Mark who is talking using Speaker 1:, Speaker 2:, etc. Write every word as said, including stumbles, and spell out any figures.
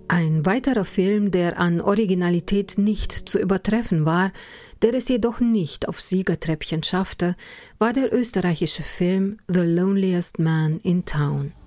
Speaker 1: Ein weiterer Film, der an Originalität nicht zu übertreffen war, der es jedoch nicht aufs Siegertreppchen schaffte, war der österreichische Film The Loneliest Man in Town.